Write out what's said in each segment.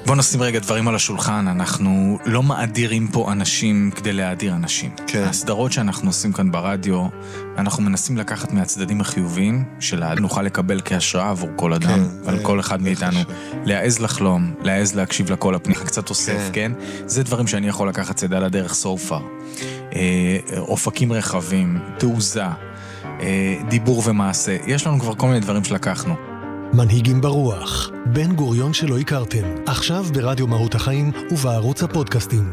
בוא נשים רגע דברים על השולחן, אנחנו לא מאדירים פה אנשים כדי להאדיר אנשים. כן. הסדרות שאנחנו עושים כאן ברדיו, אנחנו מנסים לקחת מהצדדים החיוביים, שנוכל לקבל כהשראה עבור כל אדם, ועל כל אחד מאיתנו, להעז לחלום, להעז להקשיב לקול הפנים, קצת אוסף, כן? זה דברים שאני יכול לקחת צדה לדרך so far. אופקים רחבים, תעוזה, דיבור ומעשה, יש לנו כבר כל מיני דברים שלקחנו. מנהיגים ברוח, בן גוריון שלא הכרתם, עכשיו ברדיו מהות החיים ובערוץ הפודקאסטים.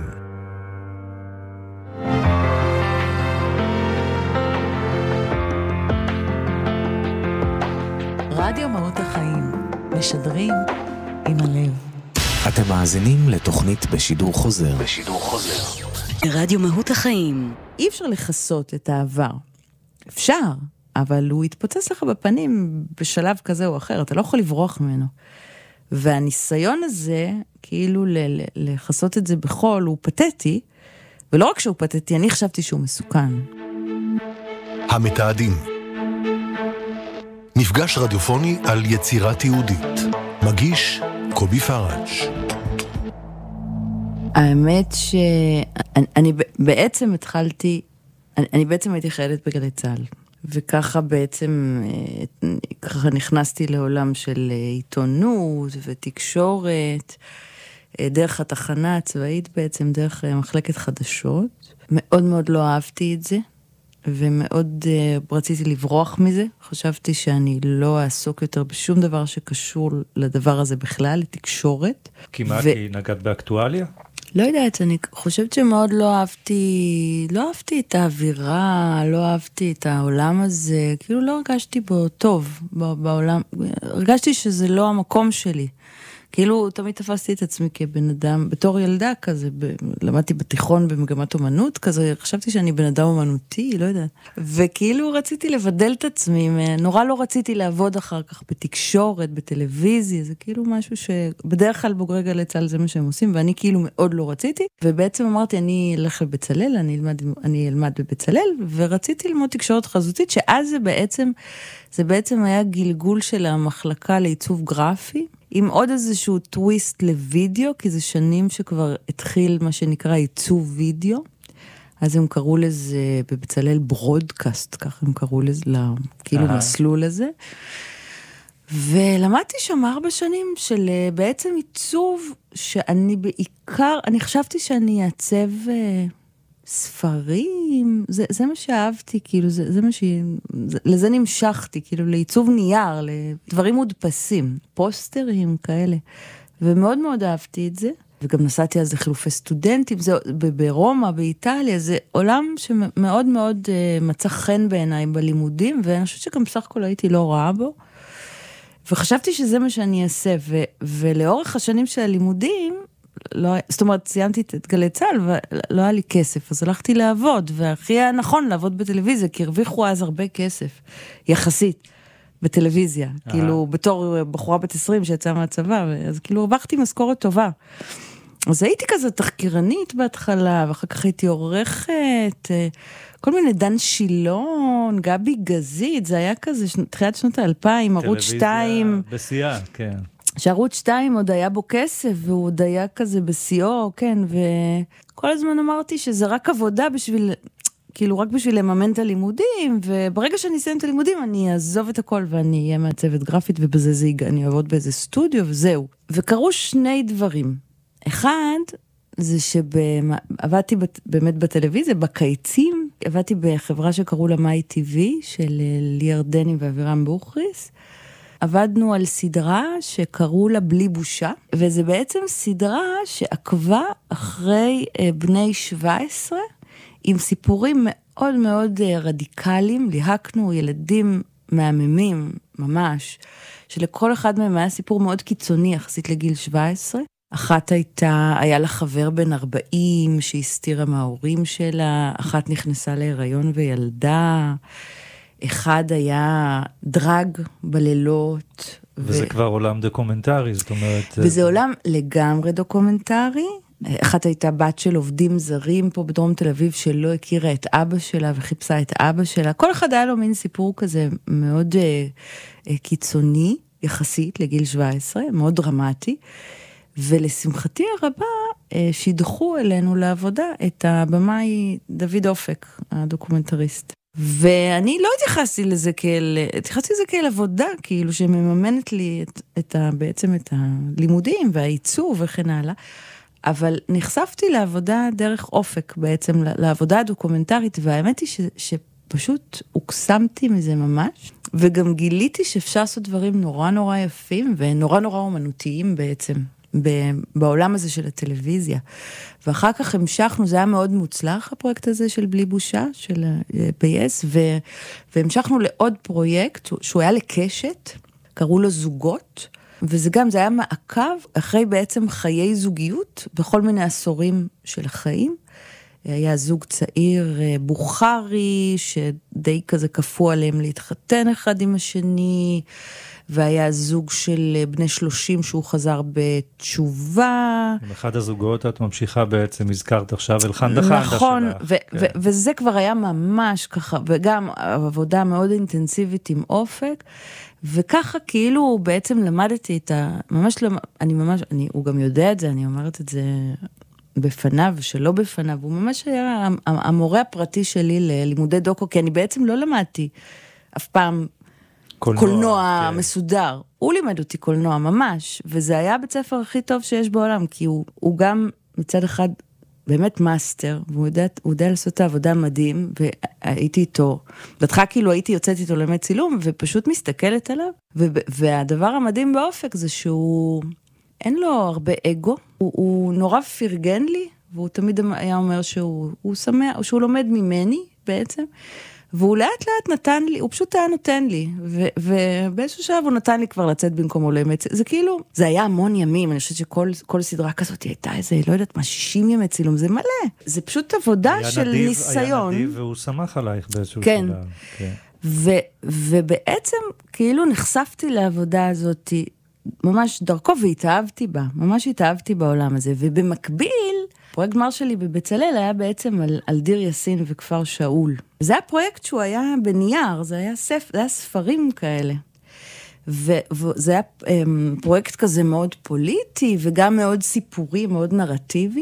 רדיו מהות החיים, משדרים עם הלב. אתם מאזינים לתוכנית בשידור חוזר. רדיו מהות החיים. אי אפשר לחסות את העבר. אפשר. אבל הוא יתפוצץ לך בפנים בשלב כזה או אחר, אתה לא יכול לברוח ממנו. והניסיון הזה, כאילו לחסות את זה בחול, הוא פתטי, ולא רק שהוא פתטי, אני חשבתי שהוא מסוכן. המתעדים. מפגש רדיופוני על יצירת יהודית. מגיש קובי פראג'. האמת שאני בעצם התחלתי, אני בעצם הייתי חיילת בגלי צה"ל. וככה בעצם, ככה נכנסתי לעולם של עיתונות ותקשורת, דרך התחנה הצבאית בעצם, דרך מחלקת חדשות. מאוד מאוד לא אהבתי את זה, ומאוד רציתי לברוח מזה. חשבתי שאני לא אעסוק יותר בשום דבר שקשור לדבר הזה בכלל, לתקשורת. כמעט כי נגעת באקטואליה? לא יודעת, אני חושבת שמאוד לא אהבתי את האווירה, לא אהבתי את העולם הזה, כאילו לא הרגשתי בו טוב בעולם, הרגשתי שזה לא המקום שלי. כאילו תמיד תפסתי את עצמי כבן אדם, בתור ילדה כזה, למדתי בתיכון במגמת אומנות כזה, חשבתי שאני בן אדם אומנותי, לא יודעת. וכאילו רציתי לבדל את עצמי, נורא לא רציתי לעבוד אחר כך בתקשורת, בטלוויזיה, זה כאילו משהו שבדרך כלל בוגרי גלי צה"ל זה מה שהם עושים, ואני כאילו מאוד לא רציתי, ובעצם אמרתי, אני אלך לבצלאל, אני אלמד בבצלאל, ורציתי ללמוד תקשורת חזותית, שאז זה בעצם היה גלגול של המחלקה לעיצוב גרפי, עם עוד איזשהו טוויסט לוידאו, כי זה שנים שכבר התחיל מה שנקרא עיצוב וידאו, אז הם קראו לזה בבצלאל ברודקאסט, ככה הם קראו לזה, כאילו מסלול לזה, ולמדתי שם 4 שנים של בעצם עיצוב, שאני בעיקר, אני חשבתי שאני אעצב ספרים, זה מה שאהבתי, כאילו, לזה נמשכתי, כאילו, לעיצוב נייר, לדברים מודפסים, פוסטרים כאלה, ומאוד מאוד אהבתי את זה, וגם נסעתי אז לחילופי סטודנטים, זה ברומא, באיטליה, זה עולם שמאוד מאוד מצא חן בעיניי בלימודים, ואני חושבת שגם בסך הכל הייתי לא רעה בו, וחשבתי שזה מה שאני אעשה, ולאורך השנים של הלימודים, זאת אומרת, סיימתי את גלי צה"ל, ולא היה לי כסף, אז הלכתי לעבוד, והכי היה נכון לעבוד בטלוויזיה, כי הרוויחו אז הרבה כסף, יחסית, בטלוויזיה, כאילו, בתור בחורה בת 20 שיצאה מהצבא, אז כאילו הרווחתי משכורת טובה. אז הייתי כזה תחקירנית בהתחלה, ואחר כך הייתי עורכת, כל מיני דן שילון, גבי גזית, זה היה כזה, תחילת שנות 2000, ערוץ 2. טלוויזיה בשיאה, כן. שערוץ 2 עוד היה בו כסף, והוא עוד היה כזה בשיאו, כן, וכל הזמן אמרתי שזה רק עבודה בשביל, כאילו רק בשביל לממן את הלימודים, וברגע שאני אסיים את הלימודים, אני אעזוב את הכל, ואני אהיה מעצבת גרפית, ובזה זה אני אעבוד באיזה סטודיו, וזהו. וקרו 2 דברים. אחד, זה שעבדתי באמת בטלוויזיה, בקיצים, עבדתי בחברה שקראו לה מאי טבעי, של לי ירדני ואבירם בוכריס, עבדנו על סדרה שקראו לה בלי בושה, וזה בעצם סדרה שעקבה אחרי בני 17, עם סיפורים מאוד מאוד רדיקליים, ליהקנו ילדים מהממים ממש, שלכל אחד מהם היה סיפור מאוד קיצוני יחסית לגיל 17, אחת היה לה חבר בן 40 שהסתירה מההורים שלה, אחת נכנסה להיריון וילדה, אחד היה דרג בלילות. וזה כבר עולם דוקומנטרי, זאת אומרת... וזה עולם לגמרי דוקומנטרי. אחת הייתה בת של עובדים זרים פה בדרום תל אביב, שלא הכירה את אבא שלה וחיפשה את אבא שלה. כל אחד היה לו מין סיפור כזה מאוד קיצוני, יחסית לגיל 17, מאוד דרמטי. ולשמחתי הרבה, שידחו אלינו לעבודה את הבמאי דוד אופק, הדוקומנטריסט. ואני לא התייחסתי לזה התייחסתי לזה כאל עבודה, כאילו שמממנת לי בעצם את הלימודים והעיצוב וכן הלאה, אבל נחשפתי לעבודה דרך אופק בעצם, לעבודה הדוקומנטרית, והאמת היא שפשוט הוקסמתי מזה ממש, וגם גיליתי שאפשר לעשות דברים נורא נורא יפים, ונורא נורא אומנותיים בעצם, בעולם הזה של הטלוויזיה. ואחר כך המשכנו, זה היה מאוד מוצלח, הפרויקט הזה של בלי בושה, של פייס, והמשכנו לעוד פרויקט, שהוא היה לקשת, קראו לו זוגות, וזה גם, זה היה מעקב אחרי בעצם חיי זוגיות, בכל מיני עשורים של החיים. היה זוג צעיר בוכרי, שדי כזה כפו עליהם להתחתן אחד עם השני, והיה זוג של בני 30 שהוא חזר בתשובה. עם אחד הזוגות את ממשיכה בעצם, הזכרת עכשיו אלחן דחן. נכון, וזה כבר היה ממש ככה, וגם עבודה מאוד אינטנסיבית עם אופק, וככה כאילו בעצם למדתי את הוא גם יודע את זה, אני אומרת את זה בפניו ושלא בפניו, הוא ממש היה המורה הפרטי שלי ללימודי דוקו, כי אני בעצם לא למדתי אף פעם קולנוע מסודר. הוא לימד אותי קולנוע ממש, וזה היה בית ספר הכי טוב שיש בעולם, כי הוא גם מצד אחד באמת מאסטר, והוא יודע לעשות את העבודה מדהים, והייתי איתו, בהתחלה כאילו הייתי יוצאת איתו ללמד צילום, ופשוט מסתכלת עליו, והדבר המדהים באופק זה שהוא, אין לו הרבה אגו, הוא נורא פרגן לי, והוא תמיד היה אומר שהוא שמח, שהוא לומד ממני בעצם, והוא לאט לאט נתן לי, הוא פשוט היה נותן לי, ובאיזשהו שלב הוא נתן לי כבר לצאת במקומו לאמץ, זה כאילו, זה היה המון ימים, אני חושבת שכל סדרה כזאת הייתה איזה, לא יודעת מה, 60 ימי צילום, זה מלא, זה פשוט עבודה של ניסיון. היה נדיב והוא שמח עלייך באיזשהו כן. שלב. כן. ובעצם כאילו נחשפתי לעבודה הזאת, ממש דרכו, והתאהבתי בה, ממש התאהבתי בעולם הזה, ובמקביל, פרויקט גמר שלי בבצלאל היה בעצם על דיר יאסין וכפר שאול. זה היה פרויקט שהוא היה בנייר, זה היה ספרים כאלה. וזה היה פרויקט כזה מאוד פוליטי, וגם מאוד סיפורי, מאוד נרטיבי,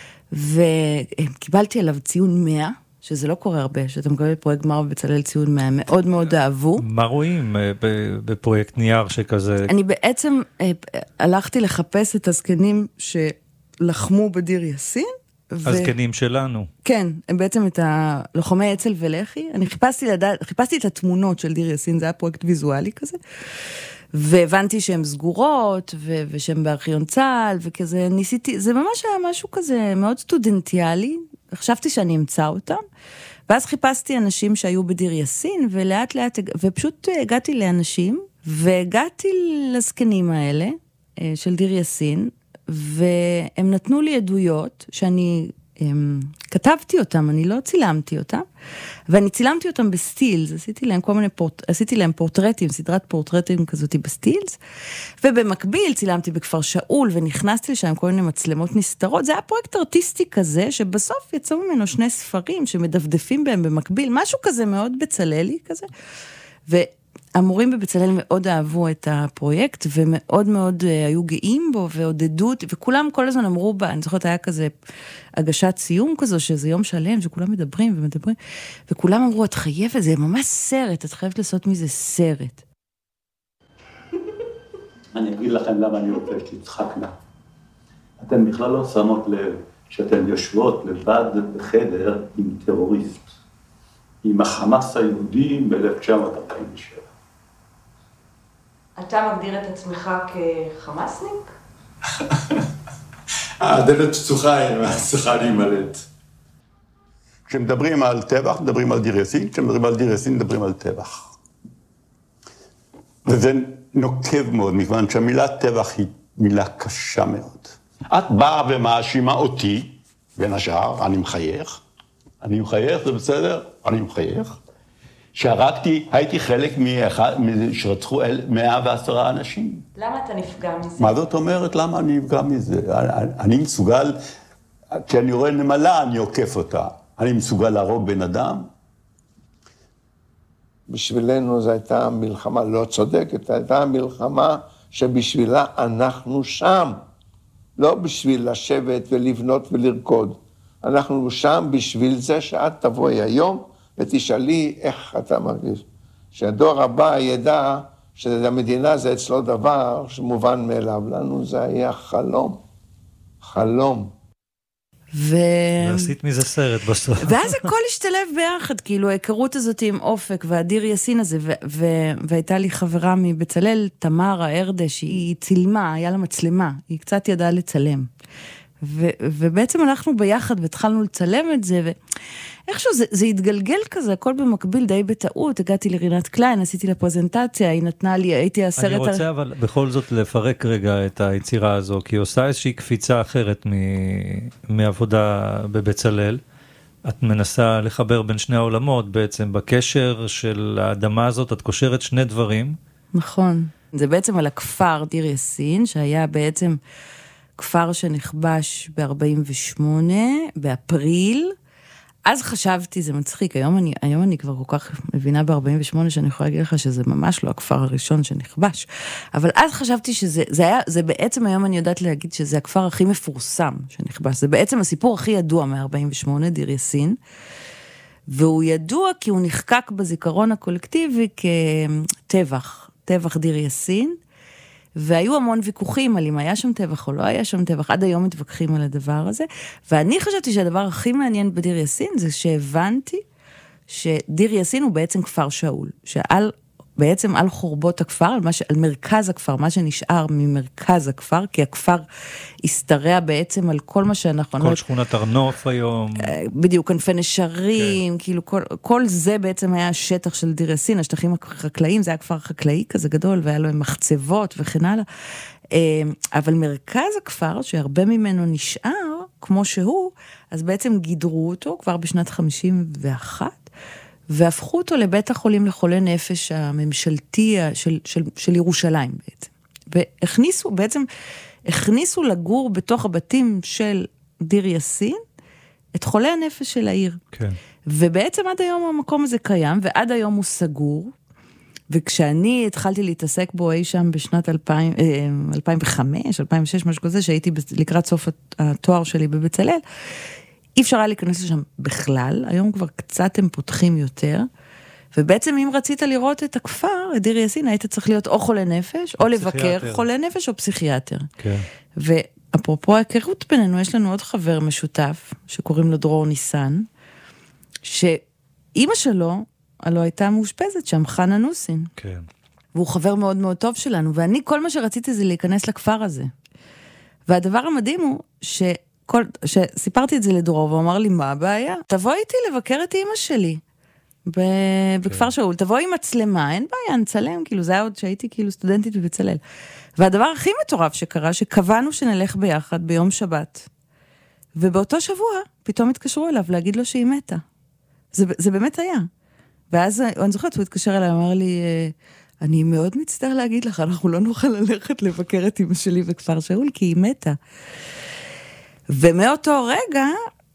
וקיבלתי עליו ציון 100, שזה לא קורה הרבה, שאתה מקבל פרויקט גמר בבצלאל ציון 100, מאוד מאוד אהבו. מה רואים בפרויקט נייר שכזה? אני בעצם הלכתי לחפש את הזקנים לחמו בדיר יאסין. הזקנים שלנו. כן, הם בעצם את הלוחמי אצ"ל ולח"י. אני חיפשתי את התמונות של דיר יאסין, זה היה פרויקט ויזואלי כזה, והבנתי שהן סגורות, ושהן בארכיון צה"ל, וכזה ניסיתי, זה ממש היה משהו כזה מאוד סטודנטיאלי, חשבתי שאני אמצא אותם, ואז חיפשתי אנשים שהיו בדיר יאסין, ולאט לאט, ופשוט הגעתי לאנשים, והגעתי לזקנים האלה, של דיר יאסין, והם נתנו לי עדויות שאני כתבתי אותם, אני לא צילמתי אותם, ואני צילמתי אותם בסטילס, עשיתי להם פורטרטים, סדרת פורטרטים כזאת בסטילס, ובמקביל צילמתי בכפר שאול, ונכנסתי לשם כל מיני מצלמות נסתרות, זה היה פרויקט ארטיסטי כזה, שבסוף יצאו ממנו 2 ספרים, שמדפדפים בהם במקביל, משהו כזה מאוד בצללי כזה, המורים בבצלאל מאוד אהבו את הפרויקט, ומאוד מאוד היו גאים בו, ועודדו אותי, וכולם כל הזמן אמרו בה, אני זוכרת, היה כזה הגשת סיום כזו, שזה יום שלם, שכולם מדברים ומדברים, וכולם אמרו, את חייבת, זה ממש סרט, את חייבת לעשות מזה סרט. אני אגיד לכם למה אני רוצה שתצחקנה. אתן בכלל לא שמות לב, שאתן יושבות לבד בחדר עם טרוריסט, עם החמאס היהודי ב-1947. אתה מגדיר את עצמך כחמאסניק? הדלת פתוחה, צריכה להימלט. כשמדברים על טבח, מדברים על דיר יאסין, כשמדברים על דיר יאסין, מדברים על טבח. וזה נוקב מאוד, מכיוון שהמילה טבח היא מילה קשה מאוד. את באה ומאשימה אותי, בין השאר, אני מחייך, זה בסדר? אני מחייך. שהרגתי, הייתי חלק שרצחו 110 אנשים. למה אתה נפגע מזה? מה זאת אומרת? למה אני נפגע מזה? אני מסוגל, כשאני רואה נמלה, אני עוקף אותה. אני מסוגל להרוג בן אדם. בשבילנו זו הייתה מלחמה לא צודקת, הייתה מלחמה שבשבילה אנחנו שם. לא בשביל לשבת ולבנות ולרקוד. אנחנו שם בשביל זה שאת תבואי היום ותשאלי איך אתה מרגיש. שהדור הבא ידע שהמדינה זה אצלו דבר שמובן מאליו. לנו זה היה חלום. חלום. ועשית מזה סרט בסוף. ואז הכל השתלב ביחד, כאילו ההיכרות הזאת עם אופק והדיר יסין הזה, והייתה לי חברה מבצלאל, תמרה ארדש, היא צילמה, היה לה מצלמה, היא קצת ידעה לצלם. ובעצם הלכנו ביחד והתחלנו לצלם את זה, ואיכשהו זה התגלגל כזה, הכל במקביל די בטעות, הגעתי לרינת קליין, עשיתי לה פרזנטציה, היא נתנה לי, הייתי הסרט... אני רוצה אבל בכל זאת לפרק רגע את היצירה הזו, כי היא עושה איזושהי קפיצה אחרת מעבודה בבצלאל, את מנסה לחבר בין שני העולמות, בעצם בקשר של האדמה הזאת, את קושרת שני דברים. נכון, זה בעצם על הכפר דיר יאסין, שהיה בעצם... כפר שנכבש ב-48, באפריל, אז חשבתי, זה מצחיק, היום אני כבר כל כך מבינה ב-48 שאני יכולה להגיד לך שזה ממש לא הכפר הראשון שנכבש, אבל אז חשבתי זה בעצם היום אני יודעת להגיד שזה הכפר הכי מפורסם שנכבש, זה בעצם הסיפור הכי ידוע מ-48, דיר יאסין, והוא ידוע כי הוא נחקק בזיכרון הקולקטיבי כטבח דיר יאסין, והיו המון ויכוחים על אם היה שם טבח או לא היה שם טבח, עד היום מתווכחים על הדבר הזה, ואני חשבתי שהדבר הכי מעניין בדיר יאסין, זה שהבנתי שדיר יאסין הוא בעצם כפר שאול, בעצם על חורבות הכפר, על מרכז הכפר, מה שנשאר ממרכז הכפר, כי הכפר הסתרע בעצם על כל מה שאנחנו... כל שכונת ארנוף היום. בדיוק, כנפי נשרים, כאילו כל זה בעצם היה השטח של דיר יאסין, השטחים החקלאיים, זה היה כפר חקלאי כזה גדול, והיה לו מחצבות וכן הלאה. אבל מרכז הכפר, שהרבה ממנו נשאר, כמו שהוא, אז בעצם גידרו אותו כבר בשנת 51, והפכו אותו לבית החולים לחולי נפש הממשלתי של ירושלים בעצם. והכניסו לגור בתוך הבתים של דיר יאסין את חולי הנפש של העיר. כן. ובעצם עד היום המקום הזה קיים, ועד היום הוא סגור, וכשאני התחלתי להתעסק בו אי שם בשנת 2005, 2006, משהו כזה, שהייתי לקראת סוף התואר שלי בבצלאל, אי אפשר היה להיכנס לשם בכלל, היום כבר קצת הם פותחים יותר, ובעצם אם רצית לראות את הכפר, את דיר יאסין, היית צריך להיות או חולה נפש, או לבקר חולה נפש או פסיכיאטר. כן. ואפרופו ההיכרות בינינו, יש לנו עוד חבר משותף, שקוראים לו דרור ניסן, שאימא שלו, הלוא הייתה מאושפזת שם, חנה נוסין. כן. והוא חבר מאוד מאוד טוב שלנו, ואני כל מה שרציתי זה להיכנס לכפר הזה. והדבר המדהים הוא שסיפרתי את זה לדרור, והוא אמר לי, מה הבעיה? תבוא איתי לבקר את אמא שלי, בכפר שאול, תבוא עם מצלמה, אין בעיה, נצלם, כאילו, זה היה עוד שהייתי כאילו סטודנטית בבצלאל. והדבר הכי מטורף שקרה, שקבענו שנלך ביחד ביום שבת, ובאותו שבוע, פתאום התקשרו אליו להגיד לו שהיא מתה. זה באמת היה. ואז, אני זוכרת, הוא התקשר אליי, אמר לי, אני מאוד מצטער להגיד לך, אנחנו לא נוכל ללכת לבקר את אמא שלי בכפר שאול, כי היא מתה. ומאותו רגע,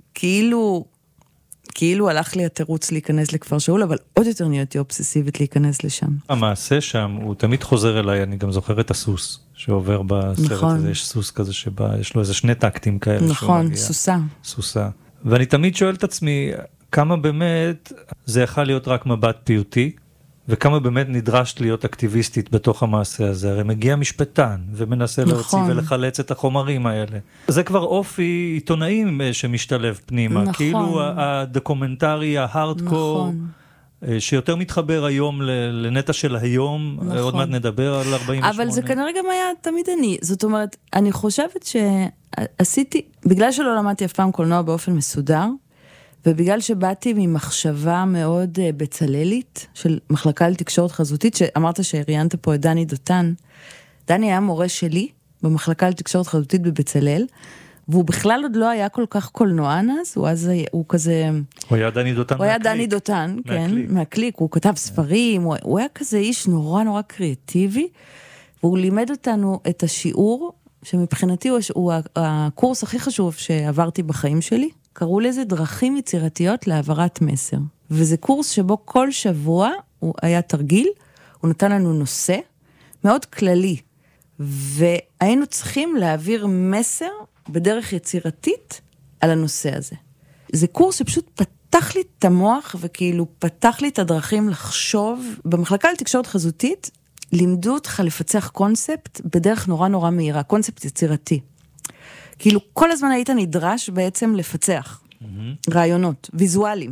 כאילו הלך לי התירוץ להיכנס לכפר שאול, אבל עוד יותר נהייתי אובססיבית להיכנס לשם. המעשה שם, הוא תמיד חוזר אליי, אני גם זוכר את הסוס שעובר בסרט נכון. הזה, יש סוס כזה שבא, יש לו איזה שני טקטים כאלה. נכון, סוסה. ואני תמיד שואל את עצמי, כמה באמת זה יכול להיות רק מבט פיוטי, וכמה באמת נדרשת להיות אקטיביסטית בתוך המעשה הזה. הרי מגיע משפטן ומנסה להוציא ולחלץ את החומרים האלה. זה כבר אופי עיתונאים שמשתלב פנימה. נכון. כאילו הדוקומנטרי, ההארדקור, שיותר מתחבר היום לנטע של היום, נכון. עוד מעט נדבר על 48. אבל זה כנראה גם היה תמיד אני. זאת אומרת, אני חושבת שעשיתי, בגלל שלא למדתי אף פעם קולנוע באופן מסודר, ובגלל שבאתי ממחשבה מאוד בצללית, של מחלקה לתקשורת חזותית, שאמרת שהראיינת פה את דני דותן, דני היה מורה שלי, במחלקה לתקשורת חזותית בבצלאל, והוא בכלל עוד לא היה כל כך קולנוען אז, הוא כזה... הוא היה דני דותן הוא היה דני דותן, כן, מהקליק, הוא כתב ספרים, הוא היה כזה איש נורא נורא קריאטיבי, והוא לימד אותנו את השיעור, שמבחינתי הוא הקורס הכי חשוב שעברתי בחיים שלי, קראו לזה דרכים יצירתיות להעברת מסר. וזה קורס שבו כל שבוע הוא היה תרגיל, הוא נתן לנו נושא מאוד כללי, והיינו צריכים להעביר מסר בדרך יצירתית על הנושא הזה. זה קורס שפשוט פתח לי את המוח, וכאילו פתח לי את הדרכים לחשוב. במחלקה לתקשורת חזותית, לימדו אותך לפצח קונספט בדרך נורא נורא מהירה, קונספט יצירתי. כאילו כל הזמן היית נדרש בעצם לפצח רעיונות, ויזואליים.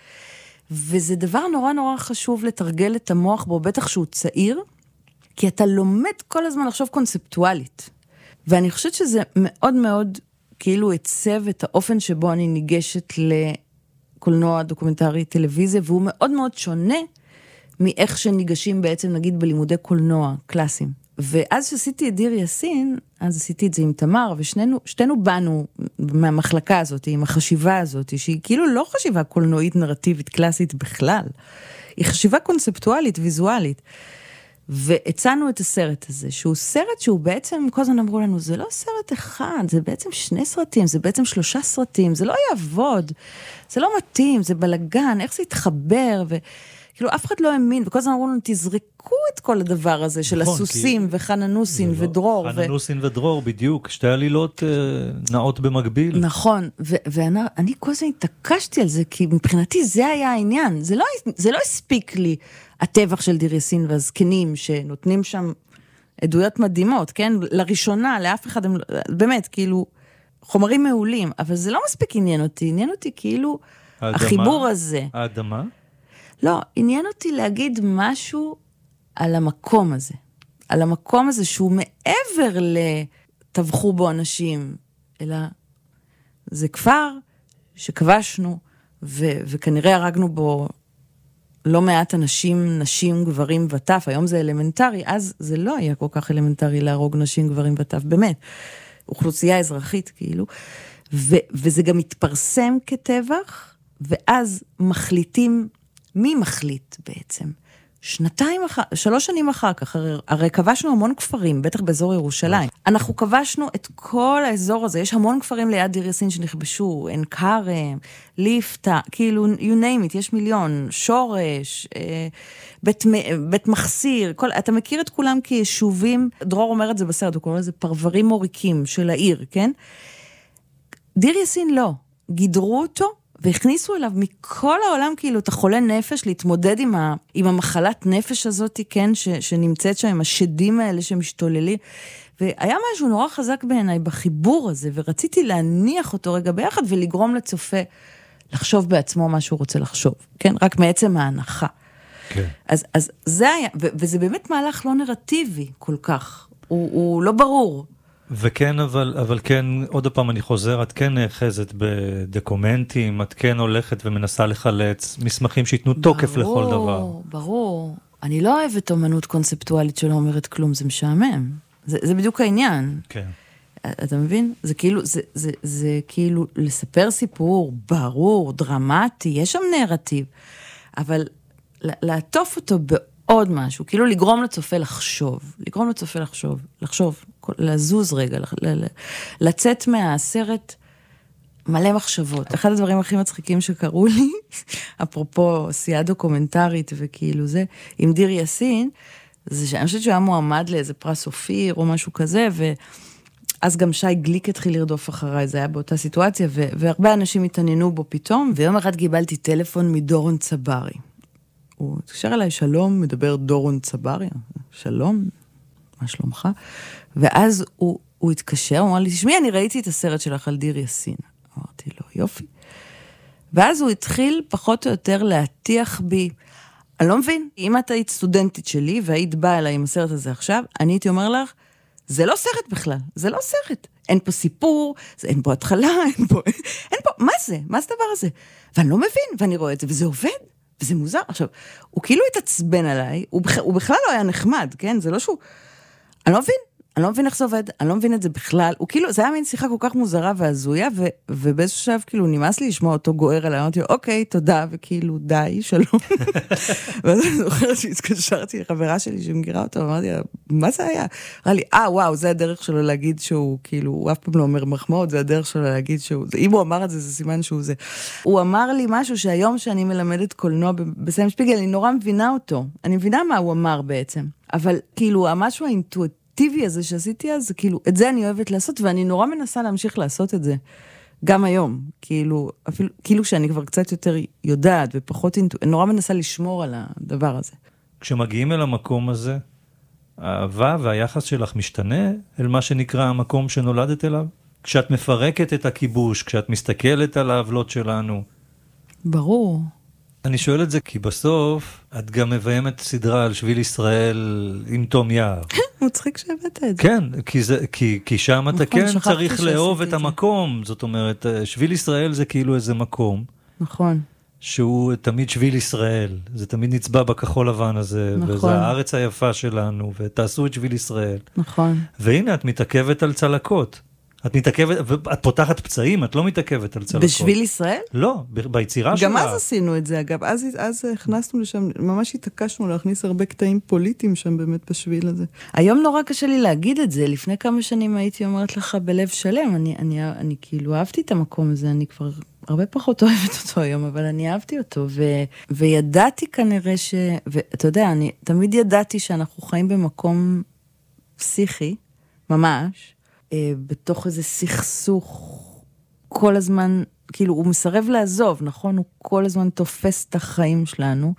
וזה דבר נורא נורא חשוב לתרגל את המוח בו, בטח שהוא צעיר, כי אתה לומד כל הזמן לחשוב קונספטואלית. ואני חושבת שזה מאוד מאוד כאילו הצב את האופן שבו אני ניגשת לקולנוע, דוקומנטרי, טלוויזיה, והוא מאוד מאוד שונה מאיך שניגשים בעצם נגיד בלימודי קולנוע קלאסיים. ואז שעשיתי את דיר יאסין, אז עשיתי את זה עם תמר, ושתינו באנו מהמחלקה הזאת, עם החשיבה הזאת, שהיא כאילו לא חשיבה קולנועית נרטיבית קלאסית בכלל, היא חשיבה קונספטואלית, ויזואלית. והצענו את הסרט הזה, שהוא סרט שהוא בעצם, כל הזמן אמרו לנו, זה לא סרט אחד, זה בעצם 2 סרטים, זה בעצם 3 סרטים, זה לא יעבוד, זה לא מתאים, זה בלגן, איך זה יתחבר, וכאילו אף אחד לא האמין, וכל הזמן אמרו לנו, תזרקו את כל הדבר הזה של הסוסים וחננוסין ודרור. חננוסין ודרור, בדיוק, 2 עלילות נעות במקביל. נכון, ואני כל הזמן התעקשתי על זה, כי מבחינתי זה היה העניין, זה לא הספיק לי, הטבח של דיר יאסין והזקנים, שנותנים שם עדויות מדהימות, כן? לראשונה, לאף אחד, באמת, כאילו, חומרים מעולים, אבל זה לא מספיק עניין אותי כאילו, החיבור הזה. האדמה? לא, עניין אותי להגיד משהו על המקום הזה. על המקום הזה שהוא מעבר לטבחו בו אנשים, אלא זה כפר שכבשנו, וכנראה הרגנו בו לא מעט אנשים, נשים, גברים וטף, היום זה אלמנטרי, אז זה לא היה כל כך אלמנטרי להרוג נשים, גברים וטף, באמת. אוכלוסייה אזרחית, כאילו. וזה גם מתפרסם כטבח, ואז מחליטים, מי מחליט בעצם? 3 שנים אחר כך, הרי כבשנו המון כפרים, בטח באזור ירושלים. אנחנו כבשנו את כל האזור הזה, יש המון כפרים ליד דיר יאסין שנכבשו, עין כרם, ליפתא, כאילו, you name it, יש מיליון, שורש, בית מחסיר, אתה מכיר את כולם כיישובים, דרור אומר את זה בסרט, הוא קורא לזה פרברים מוריקים של העיר, כן? דיר יאסין לא, גידרו אותו, והכניסו אליו מכל העולם, כאילו, את החולה נפש, להתמודד עם המחלת נפש הזאת, כן, שנמצאת שם, עם השדים האלה שמשתוללים, והיה משהו נורא חזק בעיניי בחיבור הזה, ורציתי להניח אותו רגע ביחד, ולגרום לצופה לחשוב בעצמו מה שהוא רוצה לחשוב, כן, רק מעצם ההנחה. כן. אז זה היה, וזה באמת מהלך לא נרטיבי כל כך, הוא לא ברור. וכן, אבל כן, עוד פעם אני חוזר, את כן נאחזת בדוקומנטים, את כן הולכת ומנסה לחלץ מסמכים שיתנו תוקף לכל דבר. ברור. אני לא אוהבת אומנות קונספטואלית שלא אומרת כלום, זה משעמם. זה בדיוק העניין. כן. אתה מבין? זה כאילו לספר סיפור ברור, דרמטי, יש שם נרטיב, אבל לעטוף אותו עוד משהו, כאילו לגרום לצופה לחשוב, לזוז רגע, לצאת מהסרט מלא מחשבות. אחד הדברים הכי מצחיקים שקראו לי, אפרופו עשייה דוקומנטרית וכאילו זה, עם דיר יאסין, זה שאני חושבת שהוא היה מועמד לאיזה פרס אופיר או משהו כזה, ואז גם שי גליק התחיל לרדוף אחריי, זה היה באותה סיטואציה, והרבה אנשים התעניינו בו פתאום, ויום אחד קיבלתי טלפון מדורון צברי. הוא התקשר אליי, שלום, מדבר דורון צברי, שלום, מה שלומך? ואז הוא התקשר, הוא אמר לי, תשמעי, אני ראיתי את הסרט שלך על דיר יאסין. אמרתי לו, יופי. ואז הוא התחיל פחות או יותר להטיח בי, אני לא מבין, אם את היית סטודנטית שלי, והיית באה אליי עם הסרט הזה עכשיו, אני הייתי אומר לך, זה לא סרט בכלל, זה לא סרט. אין פה סיפור, אין פה התחלה, אין פה, מה זה? מה זה הדבר הזה? ואני לא מבין, ואני רואה את זה, וזה עובד. וזה מוזר. עכשיו, הוא כאילו התעצבן עליי, הוא בכלל לא היה נחמד, כן? זה לא שהוא... אני לא מבין איך זה עובד, אני לא מבין את זה בכלל. הוא כאילו, זה היה מין שיחה כל כך מוזרה והזויה, ובאיזשהו שלב, כאילו, נמאס לי לשמוע אותו גוער עליי, אמרתי, אוקיי, תודה, וכאילו, די, שלום. ואז אני זוכרת שהתקשרתי לחברה שלי שמגירה אותו, ואמרתי, מה זה היה? אמרה לי, וואו, זה הדרך שלו להגיד שהוא, כאילו, הוא אף פעם לא אומר מחמאות, זה הדרך שלו להגיד שהוא, אם הוא אמר את זה, זה סימן שהוא זה. הוא אמר לי משהו שהיום שאני מלמדת קולנוע בסיים שפיגל, אני נורא מבינה אותו. אני מבינה מה הוא אמר בעצם. אבל כאילו, המשהו האינטואיטיבי האקטיבי הזה שעשיתי אז, כאילו, את זה אני אוהבת לעשות, ואני נורא מנסה להמשיך לעשות את זה. גם היום, כאילו, אפילו, כאילו שאני כבר קצת יותר יודעת, ופחות נורא מנסה לשמור על הדבר הזה. כשמגיעים אל המקום הזה, האהבה והיחס שלך משתנה אל מה שנקרא המקום שנולדת אליו? כשאת מפרקת את הכיבוש, כשאת מסתכלת על העוולות שלנו. ברור. אני שואל את זה כי בסוף את גם מביימת סדרה על שביל ישראל עם תום יער. מצחיק שהבאת את זה. כן, כי שם אתה כן צריך לאהוב את המקום. זאת אומרת, שביל ישראל זה כאילו איזה מקום. נכון. שהוא תמיד שביל ישראל. זה תמיד נצבע בכחול לבן הזה. נכון. וזה הארץ היפה שלנו, ותעשו את שביל ישראל. נכון. והנה, את מתעכבת על צלקות. את מתעכבת, ואת פותחת פצעים, את לא מתעכבת על צלקות. בשביל ישראל? לא, ביצירה שלה. גם אז עשינו את זה, אגב. אז הכנסנו לשם, ממש התעקשנו להכניס הרבה קטעים פוליטיים שם באמת בשביל הזה. היום נורא קשה לי להגיד את זה. לפני כמה שנים הייתי אומרת לך בלב שלם. אני כאילו אהבתי את המקום הזה, אני כבר הרבה פחות אוהבת אותו היום, אבל אני אהבתי אותו. וידעתי כנראה ואתה יודע, אני תמיד ידעתי שאנחנו חיים במקום פסיכי, ממש, בתוך איזה סכסוך כל הזמן, כאילו הוא מסרב לעזוב, נכון? הוא כל הזמן תופס את החיים שלנו,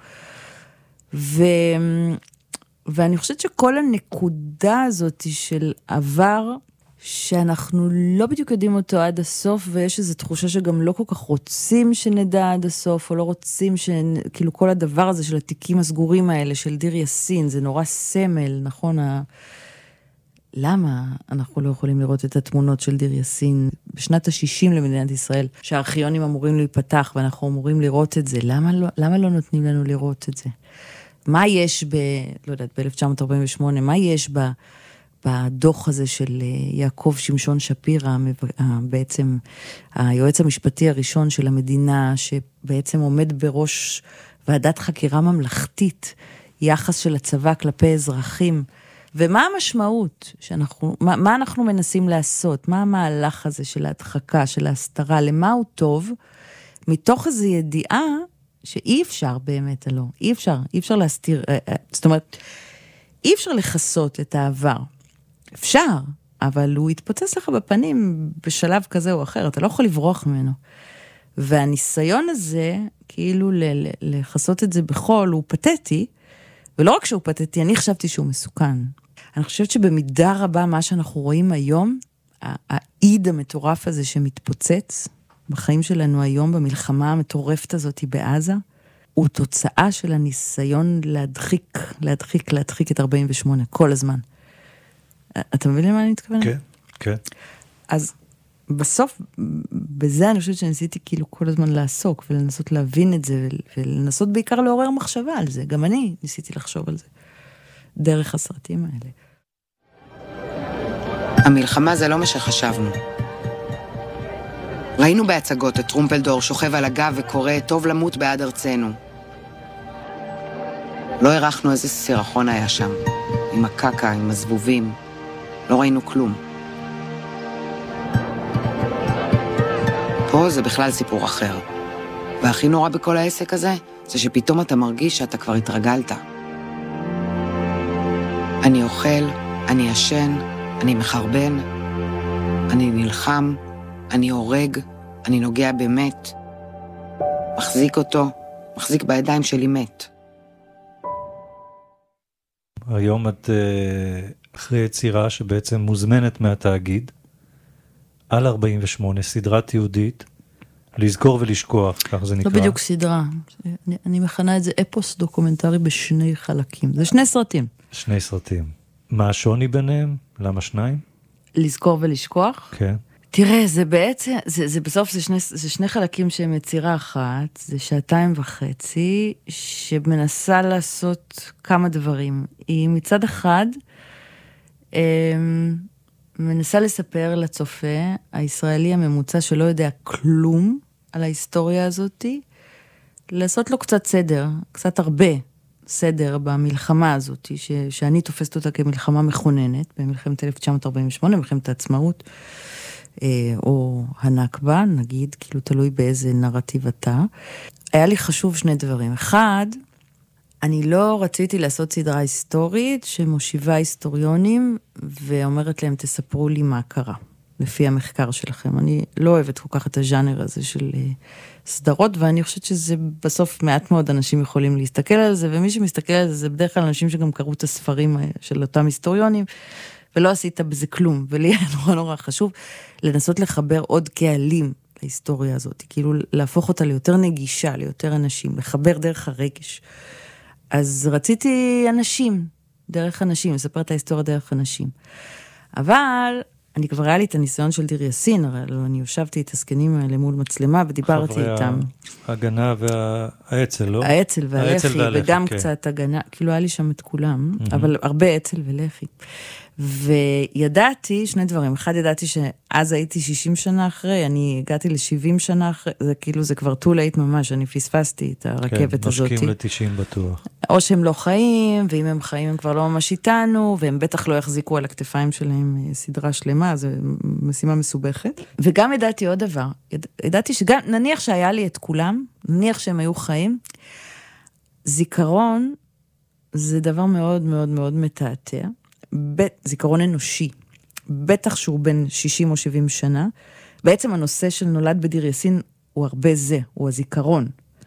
ואני חושבת שכל הנקודה הזאת של עבר, שאנחנו לא בדיוק יודעים אותו עד הסוף, ויש איזו תחושה שגם לא כל כך רוצים שנדע עד הסוף, או לא רוצים כאילו כל הדבר הזה של התיקים הסגורים האלה, של דיר יאסין, זה נורא סמל, נכון? למה אנחנו לא יכולים לראות את התמונות של דיר יאסין בשנת ה-60 למדינת ישראל, שהארכיונים אמורים להיפתח ואנחנו אמורים לראות את זה? למה לא נותנים לנו לראות את זה? מה יש לא יודעת, ב-1948, מה יש בדוח הזה של יעקב שמשון שפירא, בעצם היועץ המשפטי הראשון של המדינה, שבעצם עומד בראש ועדת חקירה ממלכתית, יחס של הצבא כלפי אזרחים, ומה המשמעות מה אנחנו מנסים לעשות? מה המהלך הזה של ההדחקה, של ההסתרה? למה הוא טוב? מתוך איזו ידיעה שאי אפשר באמת, לא. אי אפשר להסתיר, זאת אומרת, אי אפשר לחסות את העבר. אפשר, אבל הוא יתפוצץ לך בפנים בשלב כזה או אחר, אתה לא יכול לברוח ממנו. והניסיון הזה, כאילו לחסות את זה בחול, הוא פתטי, ולא רק שהוא פתטי, אני חשבתי שהוא מסוכן. אני חושבת שבמידה רבה מה שאנחנו רואים היום, העיד המטורף הזה שמתפוצץ בחיים שלנו היום, במלחמה המטורפת הזאת בעזה, הוא תוצאה של הניסיון להדחיק את 48 כל הזמן. אתה מבין למה אני מתכוונת? כן, כן. אז בסוף, בזה אני חושבת שניסיתי כאילו כל הזמן לעסוק, ולנסות להבין את זה, ולנסות בעיקר לעורר מחשבה על זה. גם אני ניסיתי לחשוב על זה, דרך הסרטים האלה. המלחמה זה לא מה שחשבנו. ראינו בהצגות את טרומפלדור שוכב על הגב וקורא טוב למות בעד ארצנו. לא ערכנו איזה סירחון היה שם, עם הקקה, עם הזבובים. לא ראינו כלום. פה זה בכלל סיפור אחר. והכי נורא בכל העסק הזה, זה שפתאום אתה מרגיש שאתה כבר התרגלת. אני אוכל, אני ישן, אני מחרבן, אני נלחם, אני הורג, אני נוגע במת. מחזיק אותו, מחזיק בידיים שלי מת. היום את אחרי יצירה שבעצם מוזמנת מהתאגיד, על 48, סדרת יהודית, לזכור ולשכוח, כך זה נקרא. לא בדיוק סדרה, אני מכנה את זה אפוס דוקומנטרי בשני חלקים, זה שני סרטים. שני סרטים. מה השוני ביניהם? למה שניים? לזכור ולשכוח? כן. תראה, זה בעצם, זה בסוף זה שני חלקים שהם יצירה אחת, זה 2.5, שמנסה לעשות כמה דברים. היא מצד אחד, מנסה לספר לצופה, הישראלי הממוצע שלא יודע כלום על ההיסטוריה הזאת, לעשות לו קצת סדר, קצת הרבה סדר במלחמה הזאת, שאני תופסת אותה כמלחמה מכוננת, במלחמת 1948, מלחמת העצמאות, או הנכבה, נגיד, כאילו תלוי באיזה נרטיב אתה. היה לי חשוב שני דברים. אחד, אני לא רציתי לעשות סדרה היסטורית שמושיבה היסטוריונים ואומרת להם, תספרו לי מה קרה, לפי המחקר שלכם. אני לא אוהבת כל כך את הז'אנר הזה של סדרות, ואני חושבת שזה בסוף מעט מאוד אנשים יכולים להסתכל על זה, ומי שמסתכל על זה, זה בדרך כלל אנשים שגם קראו את הספרים של אותם היסטוריונים, ולא עשית בזה כלום, ולי היה נורא נורא חשוב לנסות לחבר עוד קהלים להיסטוריה הזאת, כאילו להפוך אותה ליותר נגישה, ליותר אנשים, לחבר דרך הרגש. אז רציתי אנשים, דרך אנשים, לספר את ההיסטוריה דרך אנשים. אבל אני כבר היה לי את הניסיון של דיר יאסין, הרי אני יושבתי את הסקנים האלה מול מצלמה ודיברתי איתם. ההגנה והאצל, לא? האצל והלחי, וגם קצת הגנה, כאילו היה לי שם את כולם, אבל הרבה אצל ולחי. וידעתי שני דברים, אחד ידעתי שאז הייתי 60 שנה אחרי, אני הגעתי ל-70 שנה אחרי, זה כאילו זה כבר too late ממש, אני פספסתי את הרכבת הזאת. כן, נושקים ל-90 בטוח. או שהם לא חיים, ואם הם חיים הם כבר לא ממש איתנו, והם בטח לא יחזיקו על הכתפיים שלהם סדרה שלמה, זו משימה מסובכת. וגם ידעתי עוד דבר, ידעתי שגם, נניח שהיה לי את כולם, נניח שהם היו חיים, זיכרון זה דבר מאוד מאוד מאוד מתעתע, זיכרון אנושי, בטח שהוא בין 60 או 70 שנה, בעצם הנושא של נולד בדיר יאסין הוא הרבה זה, הוא הזיכרון.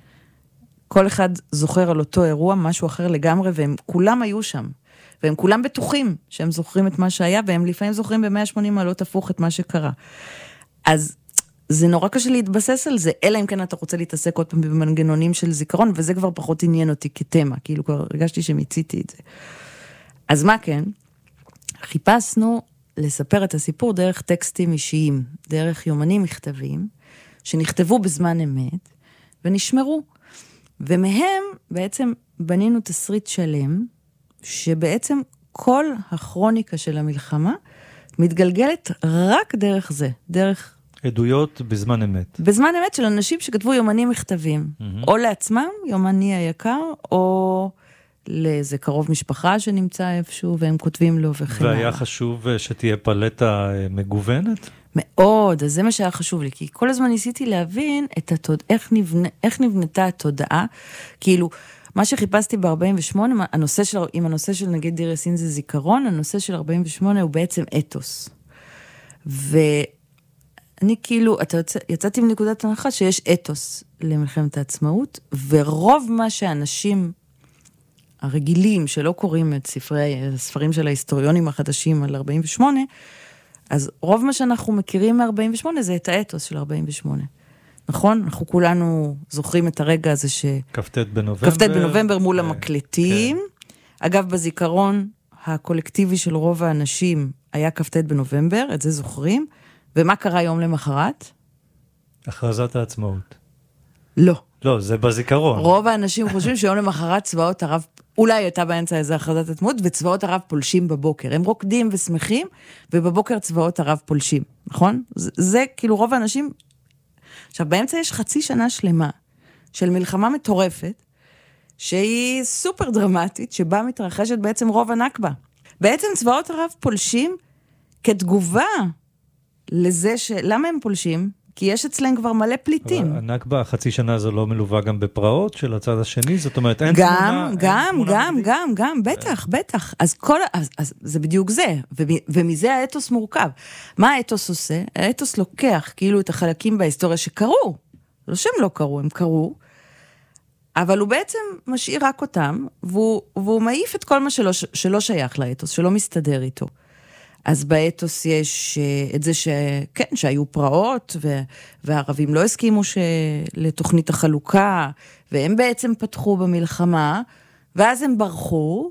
כל אחד זוכר על אותו אירוע, משהו אחר לגמרי, והם כולם היו שם, והם כולם בטוחים שהם זוכרים את מה שהיה, והם לפעמים זוכרים ב-180 מעלות הפוך את מה שקרה. אז זה נורא קשה להתבסס על זה, אלא אם כן אתה רוצה להתעסק עוד פעם במנגנונים של זיכרון, וזה כבר פחות עניין אותי כתמה, כאילו כבר הרגשתי שמיציתי את זה. אז מה כן? חיפשנו לספר את הסיפור דרך טקסטים אישיים, דרך יומנים מכתבים, שנכתבו בזמן אמת, ונשמרו. ומהם בעצם בנינו תסריט שלם, שבעצם כל הכרוניקה של המלחמה, מתגלגלת רק דרך זה, דרך... עדויות בזמן אמת. בזמן אמת של אנשים שכתבו יומנים מכתבים, או לעצמם, יומני היקר, או... לאיזה קרוב משפחה שנמצא איפשהו, והם כותבים לו וכן הלאה. והיה חשוב שתהיה פלטה מגוונת? מאוד, אז זה מה שהיה חשוב לי, כי כל הזמן ניסיתי להבין איך נבנתה התודעה, כאילו, מה שחיפשתי ב-48, עם הנושא של נגיד דיר יאסין זה זיכרון, הנושא של 48 הוא בעצם אתוס. ואני כאילו, יצאתי מנקודת הנחה שיש אתוס למלחמת העצמאות, ורוב מה שאנשים הרגילים שלא קוראים את הספרים של ההיסטוריונים החדשים על 48, אז רוב מה שאנחנו מכירים מ-48 זה את האתוס של 48. נכון? אנחנו כולנו זוכרים את הרגע הזה כ"ט בנובמבר. כ"ט בנובמבר מול המקלטים. אגב, בזיכרון הקולקטיבי של רוב האנשים היה כ"ט בנובמבר, את זה זוכרים. ומה קרה יום למחרת? הכרזת העצמאות. לא. לא, זה בזיכרון. רוב האנשים חושבים שיום למחרת צבאות ערב, אולי הייתה באמצע איזה הכרזת העצמאות, וצבאות ערב פולשים בבוקר. הם רוקדים ושמחים, ובבוקר צבאות ערב פולשים, נכון? זה כאילו רוב האנשים... עכשיו, באמצע יש חצי שנה שלמה של מלחמה מטורפת, שהיא סופר דרמטית, שבה מתרחשת בעצם רוב הנכבה. בעצם צבאות ערב פולשים כתגובה לזה למה הם פולשים? כי יש אצלם כבר מלא פליטים. הנכבה, החצי שנה הזו לא מלווה גם בפרעות של הצד השני, זאת אומרת, אין תמונה... גם, בטח. אז זה בדיוק זה, ומזה האתוס מורכב. מה האתוס עושה? האתוס לוקח כאילו את החלקים בהיסטוריה שקרו, לא שהם לא קרו, הם קרו, אבל הוא בעצם משאיר רק אותם, והוא מעיף את כל מה שלא שייך לאתוס, שלא מסתדר איתו. אז באתוס יש את זה שכן, שהיו פרעות, והערבים לא הסכימו לתוכנית החלוקה, והם בעצם פתחו במלחמה, ואז הם ברחו,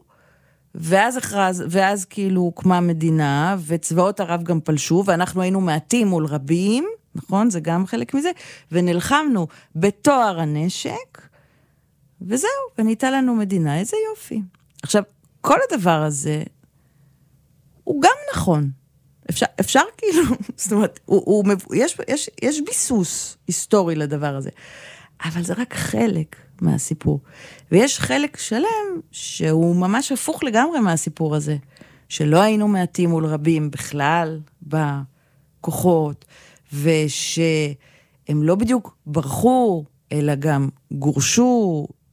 ואז כאילו הוקמה מדינה, וצבאות ערב גם פלשו, ואנחנו היינו מעטים מול רבים, נכון? זה גם חלק מזה, ונלחמנו בתואר הנשק, וזהו, וניתה לנו מדינה, איזה יופי. עכשיו, כל הדבר הזה, הוא גם נכון. אפשר כאילו, זאת אומרת, יש ביסוס היסטורי לדבר הזה, אבל זה רק חלק מהסיפור. ויש חלק שלם שהוא ממש הפוך לגמרי מהסיפור הזה, שלא היינו מעטים מול רבים בכלל בכוחות, ושהם לא בדיוק ברחו, אלא גם גורשו,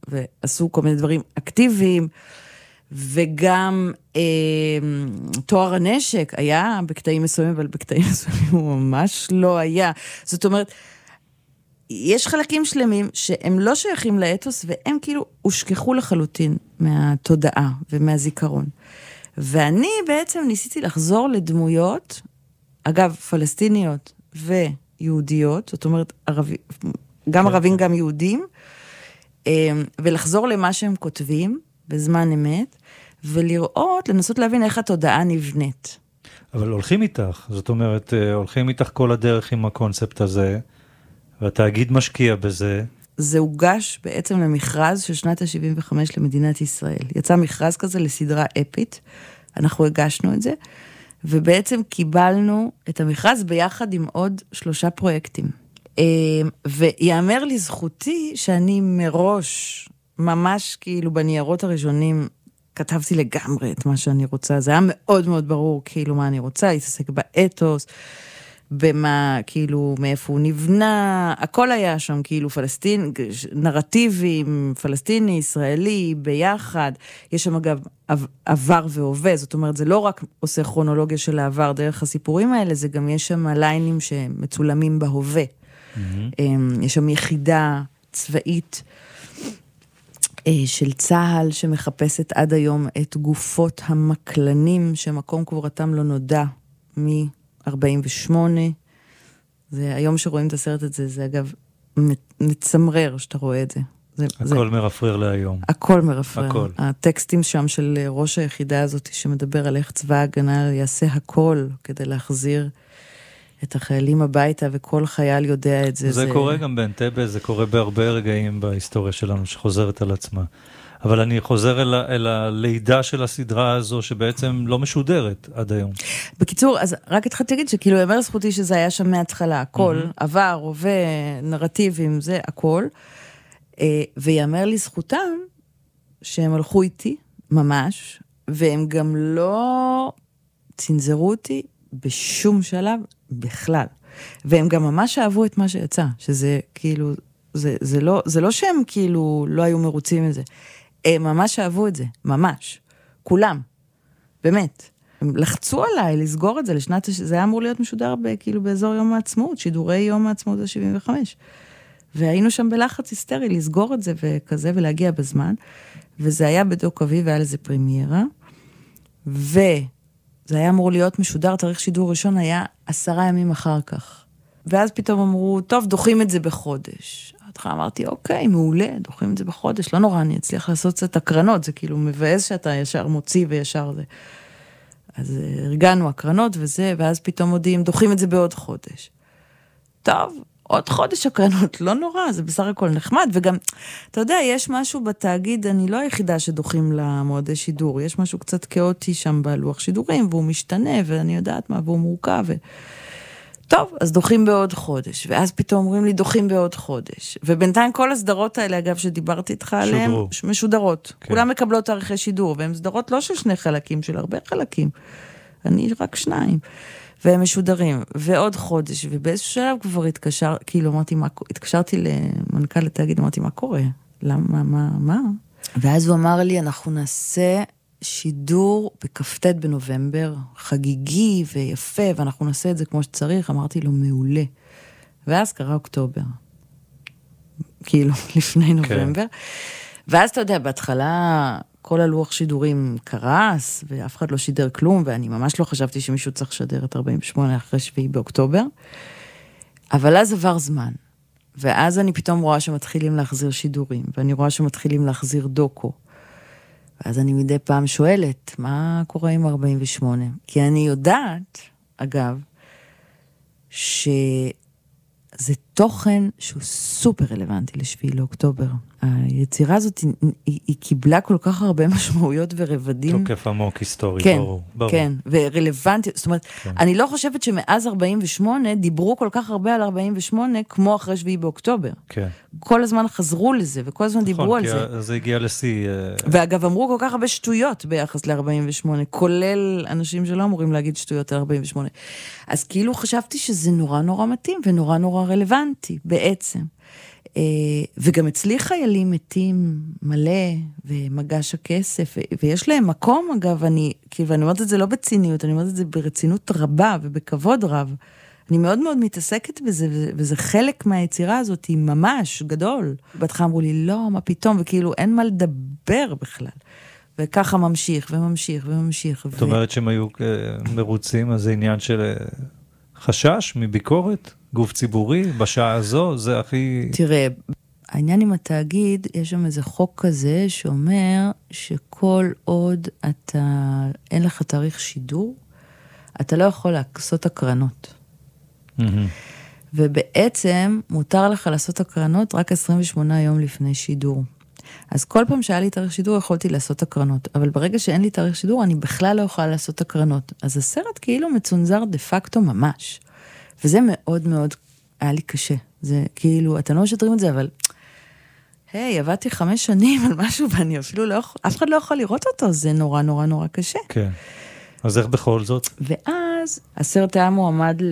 ועשו כל מיני דברים אקטיביים, וגם תואר הנשק היה בקטעים מסוימים, אבל בקטעים מסוימים הוא ממש לא היה. זאת אומרת, יש חלקים שלמים שהם לא שייכים לאתוס, והם כאילו הושכחו לחלוטין מהתודעה ומהזיכרון. ואני בעצם ניסיתי לחזור לדמויות, אגב, פלסטיניות ויהודיות, זאת אומרת, גם ערבים, גם יהודים, ולחזור למה שהם כותבים בזמן אמת, ולראות, לנסות להבין איך התודעה נבנית. אבל הולכים איתך, זאת אומרת, הולכים איתך כל הדרך עם הקונספט הזה, והתאגיד משקיע בזה. זה הוגש בעצם למכרז של שנת ה-75 למדינת ישראל. יצא מכרז כזה לסדרה אפית, אנחנו הגשנו את זה, ובעצם קיבלנו את המכרז ביחד עם עוד 3 פרויקטים. ויאמר לזכותי שאני מראש, ממש כאילו בניירות הראשונים, כתבתי לגמרי את מה שאני רוצה. זה היה מאוד מאוד ברור כאילו מה אני רוצה, להתעסק באתוס, במה, כאילו, מאיפה הוא נבנה, הכל היה שם, כאילו, פלסטין, נרטיבים, פלסטיני, ישראלי, ביחד. יש שם, אגב, עבר והווה, זאת אומרת, זה לא רק עושה כרונולוגיה של העבר דרך הסיפורים האלה, זה גם יש שם ליינים שמצולמים בהווה. יש שם יחידה צבאית של צהל שמחפשת עד היום את גופות המקלנים, שמקום קבורתם לא נודע מ-48. זה היום שרואים את הסרט הזה, זה אגב מצמרר שאתה רואה את זה. הכל מרפרר להיום. הכל מרפרר. הטקסטים שם של ראש היחידה הזאת שמדבר על איך צבא ההגנה יעשה הכל כדי להחזיר את החיילים הביתה, וכל חייל יודע את זה. זה קורה גם באנטבה, זה קורה בהרבה רגעים בהיסטוריה שלנו שחוזרת על עצמה. אבל אני חוזר אל הלידה של הסדרה הזו, שבעצם לא משודרת עד היום. בקיצור, אז רק התחלתי להגיד שכאילו יאמר לזכותי שזה היה שם מההתחלה, הכל, עבר, הווה, נרטיבים, זה הכל, ויאמר לזכותם שהם הלכו איתי, ממש, והם גם לא צנזרו אותי בשום שלב בכלל. והם גם ממש אהבו את מה שיצא, שזה כאילו, זה לא שהם כאילו לא היו מרוצים מזה. הם ממש אהבו את זה, ממש. כולם. באמת. הם לחצו עליי לסגור את זה לשנת, זה היה אמור להיות משודר כאילו באזור יום העצמאות, שידורי יום העצמאות ה-75. והיינו שם בלחץ היסטרי לסגור את זה וכזה ולהגיע בזמן. וזה היה בדוק אביב, והיה לזה פרימיירה. וזה היה אמור להיות משודר, תאריך שידור ראשון היה 10 ימים אחר כך. ואז פתאום אמרו, טוב, דוחים את זה בחודש. אמרתי, אוקיי, מעולה, דוחים את זה בחודש, לא נורא, אני אצליח לעשות קצת הקרנות, זה כאילו מבאס שאתה ישר מוציא וישר זה. אז הרגענו הקרנות וזה, ואז פתאום מודיעים, דוחים את זה בעוד חודש. טוב, עוד חודש הקרנות, לא נורא, זה בסך הכל נחמד, וגם, אתה יודע, יש משהו בתאגיד, אני לא היחידה שדוחים למועדי שידור, יש משהו קצת כאוטי שם בלוח שידורים, והוא משתנה, ואני יודעת מה, והוא מורכב, טוב, אז דוחים בעוד חודש, ואז פתאום אומרים לי, דוחים בעוד חודש. ובינתיים כל הסדרות האלה, אגב, שדיברתי איתך עליהן, משודרות. כן. כולם מקבלות תאריכי שידור, והן סדרות לא של 2 חלקים, של הרבה חלקים. אני רק 2. והם משודרים, ועוד חודש, ובאיזשהו שלב כבר כאילו אמרתי, התקשרתי למנכ"ל התאגיד, אמרתי, מה קורה? למה, מה? ואז הוא אמר לי, אנחנו נעשה שידור בכ"ט בנובמבר, חגיגי ויפה, ואנחנו נעשה את זה כמו שצריך, אמרתי לו, מעולה. ואז קרה אוקטובר, כאילו, לפני נובמבר. ואז אתה יודע, בהתחלה, כל הלוח שידורים קרס, ואף אחד לא שידר כלום, ואני ממש לא חשבתי שמישהו צריך לשדר את 48 אחרי 7 באוקטובר, אבל אז עבר זמן, ואז אני פתאום רואה שמתחילים להחזיר שידורים, ואני רואה שמתחילים להחזיר דוקו, ואז אני מדי פעם שואלת, מה קורה עם 48? כי אני יודעת, אגב, שזה תוכן שהוא סופר רלוונטי ל7 לאוקטובר. היצירה הזאת, היא קיבלה כל כך הרבה משמעויות ורבדים. תוקף עמוק היסטורי, כן, ברור. כן, ורלוונטי, זאת אומרת, כן. אני לא חושבת שמאז 48 דיברו כל כך הרבה על 48 כמו אחרי 7 באוקטובר. כן. כל הזמן חזרו לזה, וכל הזמן דיברו על זה. נכון, כי זה הגיע לשיא. ואגב, אמרו כל כך הרבה שטויות ביחס ל-48, כולל אנשים שלא אמורים להגיד שטויות על 48. אז כאילו חשבתי שזה נורא נורא מתאים, ונורא נורא רלוונטי, בעצם. וגם אצלי חיילים מתים מלא, ומגש הכסף, ויש להם מקום, אגב, אני אומרת את זה לא בציניות, אני אומרת את זה ברצינות רבה, ובכבוד רב. אני מאוד מאוד מתעסקת בזה, וזה חלק מהיצירה הזאת, היא ממש גדול. בהתחלה אמרו לי, לא, מה פתאום, וכאילו אין מה לדבר בכלל. וככה ממשיך וממשיך וממשיך. זאת אומרת שהם היו מרוצים, אז זה עניין של חשש מביקורת, גוף ציבורי, בשעה הזו, זה הכי... תראה, העניין עם התאגיד, יש שם איזה חוק כזה שאומר שכל עוד אין לך תאריך שידור, אתה לא יכול לעשות הקרנות. ובעצם מותר לך לעשות הקרנות רק 28 יום לפני שידור. אז כל פעם שהיה לי תאריך שידור יכולתי לעשות הקרנות, אבל ברגע שאין לי תאריך שידור אני בכלל לא יכולה לעשות הקרנות. אז הסרט כאילו מצונזר דה פקטו ממש. וזה מאוד מאוד היה לי קשה. זה כאילו, אתם לא משדרים את זה, אבל היי, עבדתי 5 שנים על משהו ואני אפילו לא יכול, אף אחד לא יכול לראות אותו, זה נורא נורא נורא קשה. כן. אז איך בכל זאת? ואז הסרט היה מועמד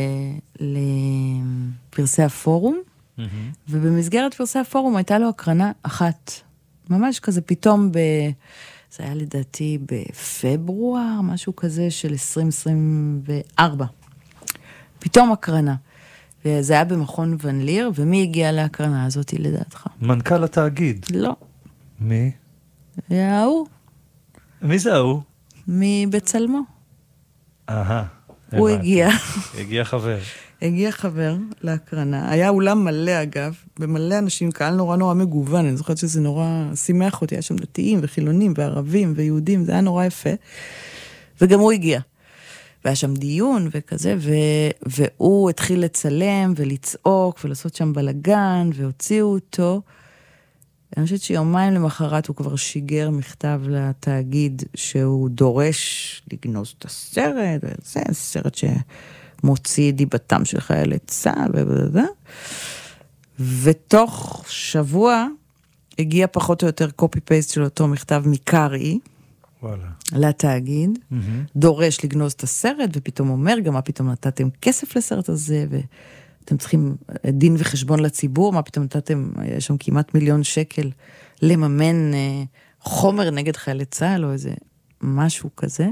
לפרסי הפורום, ובמסגרת פרסי הפורום הייתה לו הקרנה אחת. ממש כזה פתאום זה היה לדעתי בפברואר, משהו כזה של 2024. פתאום הקרנה. וזה היה במכון ון ליר, ומי הגיע להקרנה הזאת לדעתך? מנכ"ל התאגיד. לא. מי? ההוא. מי זה ההוא? מבצלמו. אהה. הוא הגיע. הגיע חבר. הגיע חבר להקרנה. היה אולם מלא אגב, במלא אנשים, קהל נורא נורא מגוון, אני זוכרת שזה נורא שימח אותי, היה שם דתיים וחילונים וערבים ויהודים, זה היה נורא יפה. וגם הוא הגיע. והיה שם דיון וכזה, והוא התחיל לצלם ולצעוק ולעשות שם בלגן, והוציאו אותו. אני חושבת שיומיים למחרת הוא כבר שיגר מכתב לתאגיד שהוא דורש לגנוז את הסרט, וזה סרט שמוציא דיבתם של חיילי צה"ל ובזה. ותוך שבוע הגיע פחות או יותר קופי-פייסט של אותו מכתב מקרי, לתאגיד, דורש לגנוז את הסרט, ופתאום אומר, גם מה פתאום נתתם כסף לסרט הזה, ואתם צריכים דין וחשבון לציבור, מה פתאום נתתם, יש שם כמעט 1,000,000 שקל, לממן חומר נגד חיילי צה"ל, או איזה משהו כזה,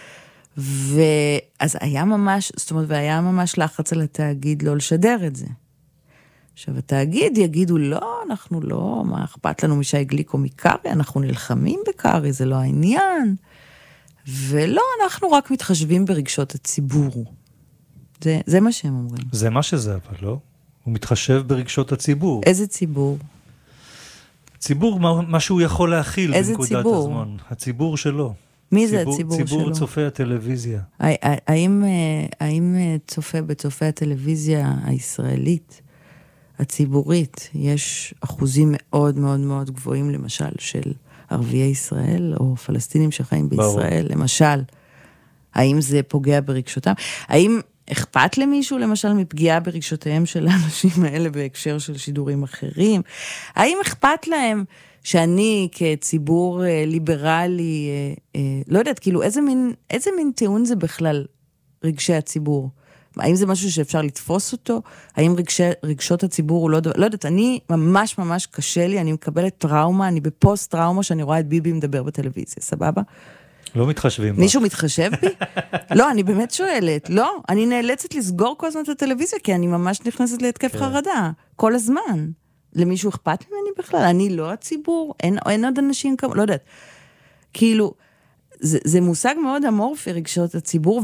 ואז היה ממש, זאת אומרת, והיה ממש לחץ על התאגיד לא לשדר את זה. עכשיו, התאגיד יגידו, לא, אנחנו לא, מה אכפת לנו משי גליק או מקרי, אנחנו נלחמים בקרי, זה לא העניין. ולא, אנחנו רק מתחשבים ברגשות הציבור. זה מה שהם אומרים. זה מה שזה, אבל לא? הוא מתחשב ברגשות הציבור. איזה ציבור? ציבור, מה שהוא יכול להכיל בנקודת ציבור? הזמן. הציבור שלו. מי זה הציבור שלו? ציבור צופי הטלוויזיה. האם בצופי הטלוויזיה הישראלית, הציבורית, יש אחוזים מאוד מאוד מאוד גבוהים, למשל, של ערביי ישראל, או פלסטינים שחיים בישראל, למשל, האם זה פוגע ברגשותם? האם אכפת למישהו, למשל, מפגיעה ברגשותיהם של האנשים האלה, בהקשר של שידורים אחרים? האם אכפת להם שאני כציבור ליברלי, לא יודעת, כאילו, איזה מין טיעון זה בכלל רגשי הציבור? האם זה משהו שאפשר לתפוס אותו? האם רגשות הציבור הוא לא יודעת, אני ממש ממש קשה לי, אני מקבלת טראומה, אני בפוסט טראומה שאני רואה את ביבי מדבר בטלוויזיה, סבבה? לא מתחשבים בה. מישהו מתחשב בי? לא, אני באמת שואלת, לא, אני נאלצת לסגור כל הזמן את הטלוויזיה, כי אני ממש נכנסת להתקף חרדה, כל הזמן. למישהו אכפת ממני בכלל? אני לא הציבור, אין עוד אנשים כמו, לא יודעת. כאילו, זה מושג מאוד אמורפי רגשות הציבור,